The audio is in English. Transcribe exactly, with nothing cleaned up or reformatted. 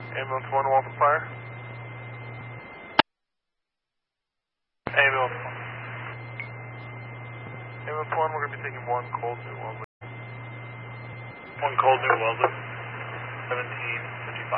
Ambulance one, Walton Fire. Ambulance one. Ambulance one, we're going to be taking one cold New Wellesley. One cold New Wellesley. seventeen fifty-five.